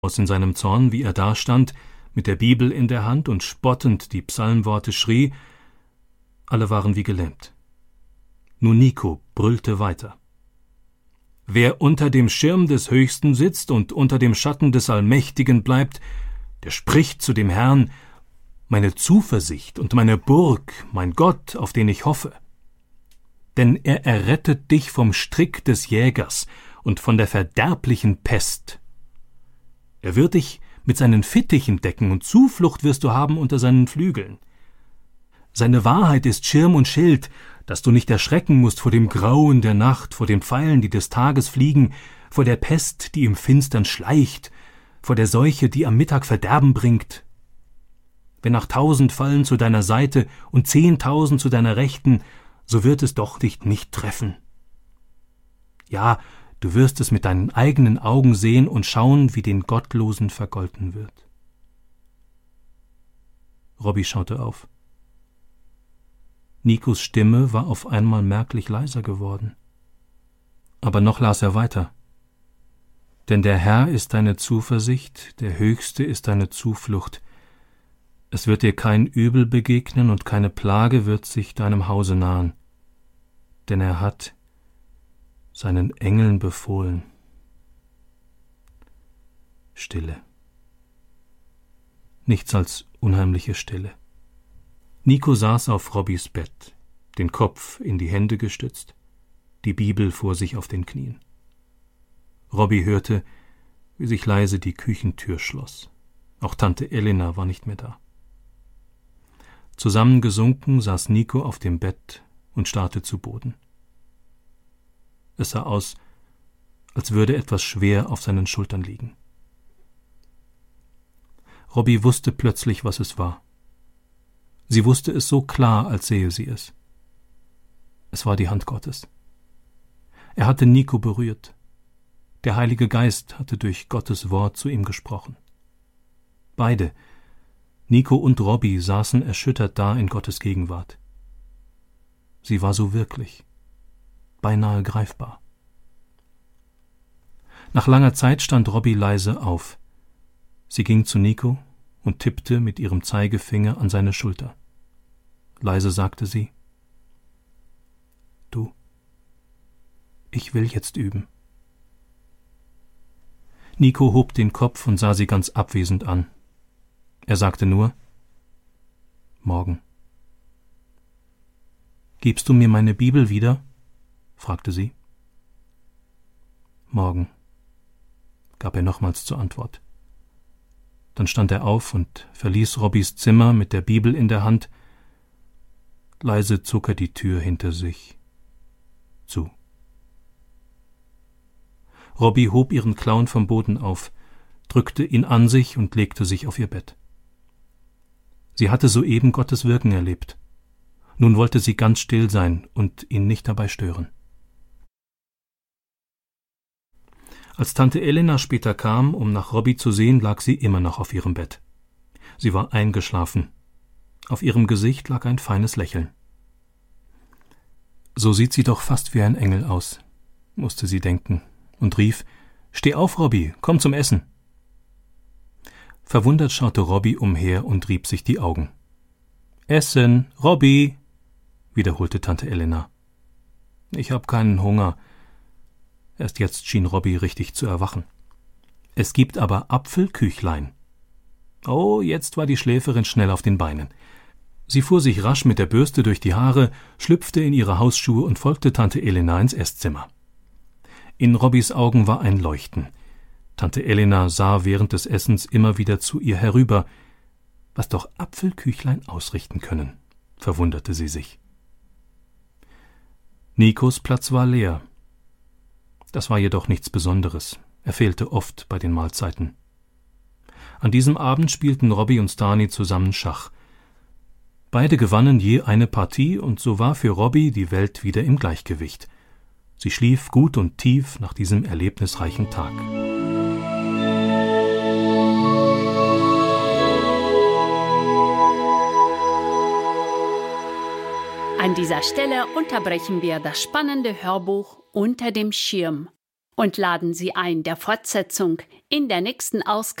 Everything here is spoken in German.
aus in seinem Zorn, wie er dastand, mit der Bibel in der Hand und spottend die Psalmworte schrie. Alle waren wie gelähmt. Nur Nico brüllte weiter. Wer unter dem Schirm des Höchsten sitzt und unter dem Schatten des Allmächtigen bleibt, der spricht zu dem Herrn: Meine Zuversicht und meine Burg, mein Gott, auf den ich hoffe. Denn er errettet dich vom Strick des Jägers und von der verderblichen Pest. Er wird dich mit seinen Fittichen decken und Zuflucht wirst du haben unter seinen Flügeln. Seine Wahrheit ist Schirm und Schild, dass du nicht erschrecken musst vor dem Grauen der Nacht, vor den Pfeilen, die des Tages fliegen, vor der Pest, die im Finstern schleicht, vor der Seuche, die am Mittag Verderben bringt. Wenn auch 1000 fallen zu deiner Seite und 10.000 zu deiner Rechten, so wird es doch dich nicht treffen. Ja, du wirst es mit deinen eigenen Augen sehen und schauen, wie den Gottlosen vergolten wird. Robby schaute auf. Nikos Stimme war auf einmal merklich leiser geworden. Aber noch las er weiter. Denn der Herr ist deine Zuversicht, der Höchste ist deine Zuflucht. Es wird dir kein Übel begegnen und keine Plage wird sich deinem Hause nahen. Denn er hat seinen Engeln befohlen. Stille. Nichts als unheimliche Stille. Nico saß auf Robbys Bett, den Kopf in die Hände gestützt, die Bibel vor sich auf den Knien. Robby hörte, wie sich leise die Küchentür schloss. Auch Tante Elena war nicht mehr da. Zusammengesunken saß Nico auf dem Bett und starrte zu Boden. Es sah aus, als würde etwas schwer auf seinen Schultern liegen. Robby wusste plötzlich, was es war. Sie wusste es so klar, als sähe sie es. Es war die Hand Gottes. Er hatte Nico berührt. Der Heilige Geist hatte durch Gottes Wort zu ihm gesprochen. Beide, Nico und Robby, saßen erschüttert da in Gottes Gegenwart. Sie war so wirklich, beinahe greifbar. Nach langer Zeit stand Robby leise auf. Sie ging zu Nico und tippte mit ihrem Zeigefinger an seine Schulter. Leise sagte sie: Du, ich will jetzt üben. Nico hob den Kopf und sah sie ganz abwesend an. Er sagte nur: Morgen. Gibst du mir meine Bibel wieder? Fragte sie. Morgen, gab er nochmals zur Antwort. Dann stand er auf und verließ Robbys Zimmer mit der Bibel in der Hand. Leise zog er die Tür hinter sich zu. Robby hob ihren Clown vom Boden auf, drückte ihn an sich und legte sich auf ihr Bett. Sie hatte soeben Gottes Wirken erlebt. Nun wollte sie ganz still sein und ihn nicht dabei stören. Als Tante Elena später kam, um nach Robby zu sehen, lag sie immer noch auf ihrem Bett. Sie war eingeschlafen. Auf ihrem Gesicht lag ein feines Lächeln. So sieht sie doch fast wie ein Engel aus, musste sie denken, und rief: Steh auf, Robby, komm zum Essen. Verwundert schaute Robby umher und rieb sich die Augen. Essen, Robby, wiederholte Tante Elena. Ich hab keinen Hunger. Erst jetzt schien Robby richtig zu erwachen. Es gibt aber Apfelküchlein. Oh, jetzt war die Schläferin schnell auf den Beinen. Sie fuhr sich rasch mit der Bürste durch die Haare, schlüpfte in ihre Hausschuhe und folgte Tante Elena ins Esszimmer. In Robbys Augen war ein Leuchten. Tante Elena sah während des Essens immer wieder zu ihr herüber. Was doch Apfelküchlein ausrichten können, verwunderte sie sich. Nikos Platz war leer. Das war jedoch nichts Besonderes. Er fehlte oft bei den Mahlzeiten. An diesem Abend spielten Robby und Stani zusammen Schach. Beide gewannen je eine Partie und so war für Robby die Welt wieder im Gleichgewicht. Sie schlief gut und tief nach diesem erlebnisreichen Tag. An dieser Stelle unterbrechen wir das spannende Hörbuch Unter dem Schirm Und laden Sie ein der Fortsetzung in der nächsten Ausgabe